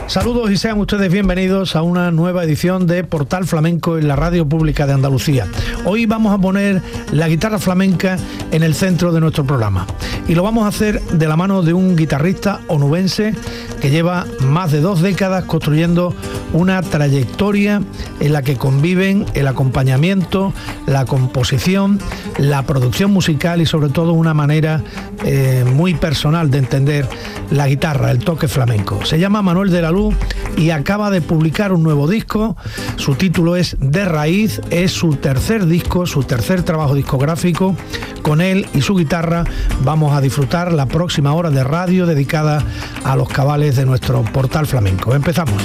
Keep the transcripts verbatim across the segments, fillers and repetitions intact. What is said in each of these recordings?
Saludos y sean ustedes bienvenidos a una nueva edición de Portal Flamenco en la Radio Pública de Andalucía. Hoy vamos a poner la guitarra flamenca en el centro de nuestro programa y lo vamos a hacer de la mano de un guitarrista onubense que lleva más de dos décadas construyendo una trayectoria en la que conviven el acompañamiento, la composición, la producción musical y sobre todo una manera eh, muy personal de entender la guitarra, el toque flamenco. Se llama Manuel de la Luz y acaba de publicar un nuevo disco. Su título es De Raíz, es su tercer disco, su tercer trabajo discográfico. Con él y su guitarra vamos a disfrutar la próxima hora de radio dedicada a los cabales de nuestro Portal Flamenco. Empezamos.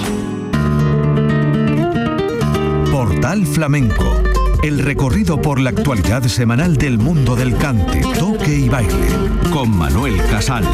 Portal Flamenco, el recorrido por la actualidad semanal del mundo del cante, toque y baile, con Manuel Casal.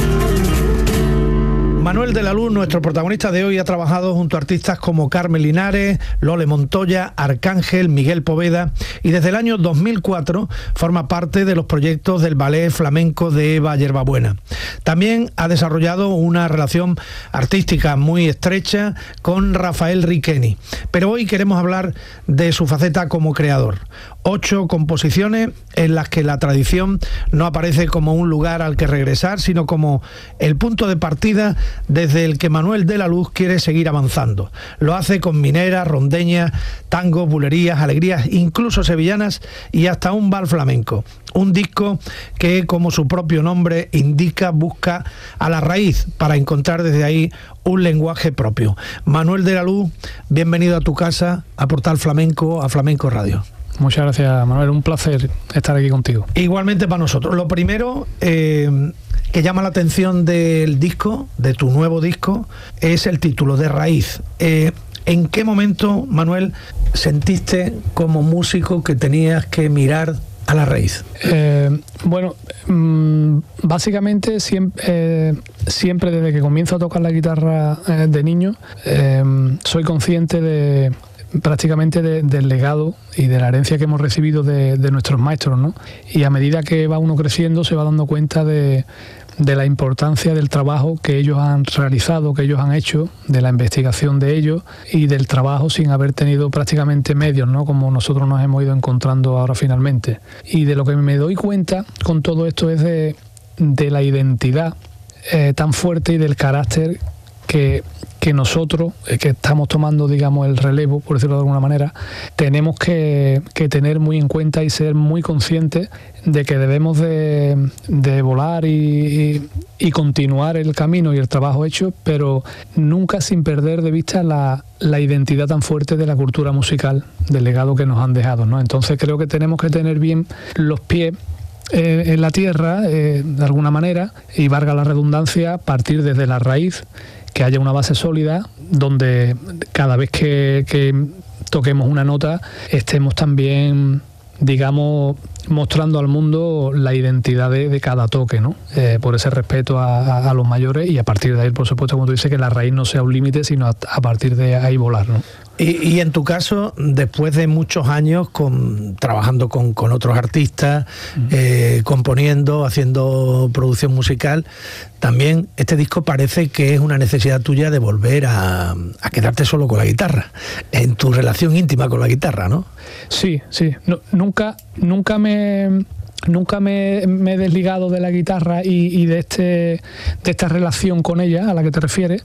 Manuel de la Luz, nuestro protagonista de hoy, ha trabajado junto a artistas como Carmen Linares, Lole Montoya, Arcángel, Miguel Poveda y desde el año dos mil cuatro forma parte de los proyectos del ballet flamenco de Eva Yerbabuena. También ha desarrollado una relación artística muy estrecha con Rafael Riqueni. Pero hoy queremos hablar de su faceta como creador. Ocho composiciones en las que la tradición no aparece como un lugar al que regresar, sino como el punto de partida desde el que Manuel de la Luz quiere seguir avanzando. Lo hace con mineras, rondeñas, tangos, bulerías, alegrías, incluso sevillanas y hasta un vals flamenco. Un disco que, como su propio nombre indica, busca a la raíz para encontrar desde ahí un lenguaje propio. Manuel de la Luz, bienvenido a tu casa, a Portal Flamenco, a Flamenco Radio. Muchas gracias, Manuel, un placer estar aquí contigo. Igualmente para nosotros. Lo primero eh, que llama la atención del disco, de tu nuevo disco, es el título, De Raíz. Eh, ¿En qué momento, Manuel, sentiste como músico que tenías que mirar a la raíz? Eh, bueno, mmm, básicamente siempre, eh, siempre desde que comienzo a tocar la guitarra eh, de niño, eh, soy consciente de... prácticamente de, del legado y de la herencia que hemos recibido de, de nuestros maestros, ¿no? Y a medida que va uno creciendo se va dando cuenta de, de la importancia del trabajo que ellos han realizado, que ellos han hecho, de la investigación de ellos y del trabajo sin haber tenido prácticamente medios, ¿no? Como nosotros nos hemos ido encontrando ahora finalmente. Y de lo que me doy cuenta con todo esto es de, de la identidad eh, tan fuerte y del carácter que, que nosotros, eh, que estamos tomando, digamos, el relevo, por decirlo de alguna manera, tenemos que, que tener muy en cuenta y ser muy conscientes de que debemos de, de volar y, y, y continuar el camino y el trabajo hecho, pero nunca sin perder de vista la, la identidad tan fuerte de la cultura musical, del legado que nos han dejado, ¿no? Entonces creo que tenemos que tener bien los pies Eh, en la tierra, eh, de alguna manera, y valga la redundancia, partir desde la raíz, que haya una base sólida, donde cada vez que, que toquemos una nota estemos también, digamos, mostrando al mundo la identidad de, de cada toque, ¿no? Eh, por ese respeto a, a, a los mayores y a partir de ahí, por supuesto, como tú dices, que la raíz no sea un límite, sino a, a partir de ahí volar, ¿no? Y, y en tu caso, después de muchos años con, trabajando con, con otros artistas, uh-huh. eh, componiendo, haciendo producción musical, también este disco parece que es una necesidad tuya de volver a, a quedarte solo con la guitarra, en tu relación íntima con la guitarra, ¿no? Sí, sí. No, nunca, nunca me... Nunca me, me he desligado de la guitarra y, y de este de esta relación con ella a la que te refieres,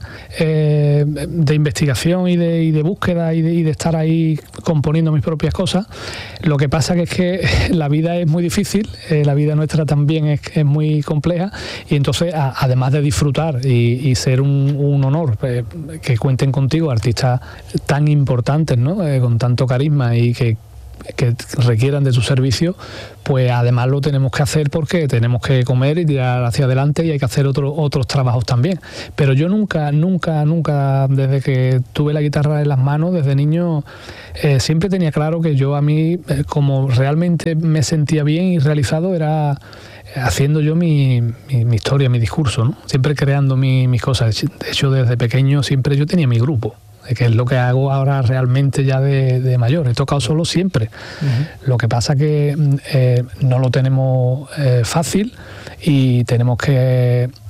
eh, de investigación y de, y de búsqueda y de, y de estar ahí componiendo mis propias cosas. Lo que pasa que es que la vida es muy difícil, eh, la vida nuestra también es, es muy compleja y entonces a, además de disfrutar y, y ser un, un honor eh, que cuenten contigo artistas tan importantes, ¿no? Eh, con tanto carisma y que que requieran de tu servicio, pues además lo tenemos que hacer porque tenemos que comer y tirar hacia adelante y hay que hacer otro, otros trabajos también. Pero yo nunca, nunca, nunca, desde que tuve la guitarra en las manos, desde niño, eh, siempre tenía claro que yo a mí, eh, como realmente me sentía bien y realizado, era haciendo yo mi, mi, mi historia, mi discurso, ¿no? Siempre creando mi, mis cosas. De hecho, desde pequeño siempre yo tenía mi grupo, que es lo que hago ahora realmente ya de, de mayor. He tocado solo siempre. Uh-huh. Lo que pasa que eh, no lo tenemos eh, fácil y tenemos que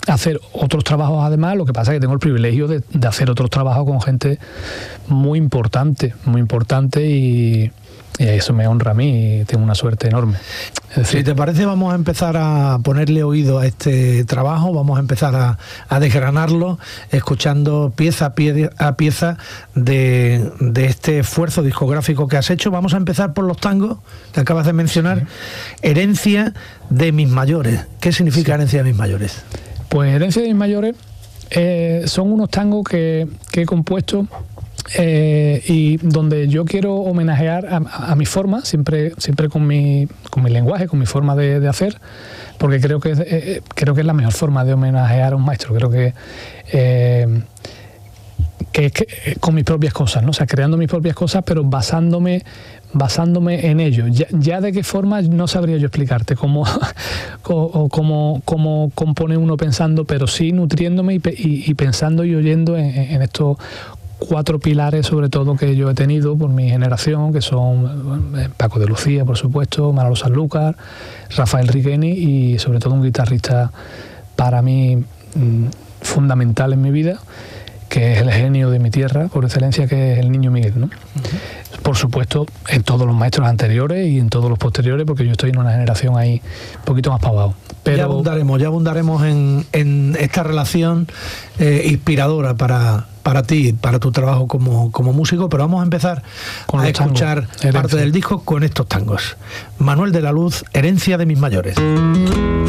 hacer otros trabajos además, lo que pasa es que tengo el privilegio de, de hacer otros trabajos con gente muy importante, muy importante y, y eso me honra a mí y tengo una suerte enorme. Es decir, si te parece, vamos a empezar a ponerle oído a este trabajo, vamos a empezar a, a desgranarlo, escuchando pieza a, pie, a pieza de, de este esfuerzo discográfico que has hecho. Vamos a empezar por los tangos que acabas de mencionar. Sí. Herencia de mis mayores. ¿Qué significa sí. herencia de mis mayores? Pues Herencia de mis mayores eh, son unos tangos que, que he compuesto eh, y donde yo quiero homenajear a, a, a mi forma, siempre, siempre con mi, con mi lenguaje, con mi forma de, de hacer, porque creo que, eh, creo que es la mejor forma de homenajear a un maestro. Creo que, eh, que, que con mis propias cosas, ¿no? O sea, creando mis propias cosas, pero basándome basándome en ello. Ya, ya de qué forma no sabría yo explicarte cómo, o, cómo, cómo compone uno pensando, pero sí nutriéndome y, y, y pensando y oyendo en, en estos cuatro pilares, sobre todo, que yo he tenido por mi generación, que son Paco de Lucía, por supuesto, Manolo Sanlúcar, Rafael Riqueni y sobre todo un guitarrista para mí mmm, fundamental en mi vida, que es el genio de mi tierra, por excelencia, que es el Niño Miguel, ¿no? Uh-huh. Por supuesto, en todos los maestros anteriores y en todos los posteriores, porque yo estoy en una generación ahí un poquito más para abajo. Pero ya abundaremos, ya abundaremos en, en esta relación eh, inspiradora para, para ti, para tu trabajo como, como músico, pero vamos a empezar con a escuchar tangos, parte del disco con estos tangos. Manuel de la Luz, Herencia de mis mayores.